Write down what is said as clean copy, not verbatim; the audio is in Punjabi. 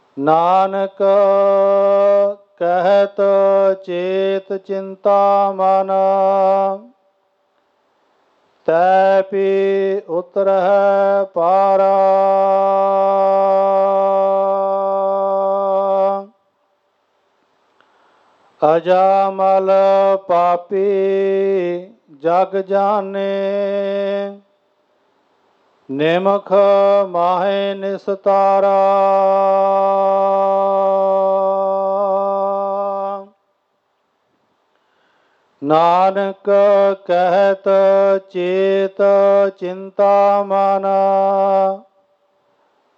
ਨਾਨਕ ਕਹਿਤ ਚੇਤ ਚਿੰਤਾ ਮਨ, ਤੈ ਪੀ ਉਤਰਹਿ ਪਾਰਾ। ਅਜਾਮਲ ਪਾਪੀ ਜਗ ਜਾਣੇ, ਨਿਮਖ ਮਾਹੇ ਨਿਸਤਾਰਾ। ਨਾਨਕ ਕਹਿਤ ਚੇਤ ਚਿੰਤਾ ਮਨ,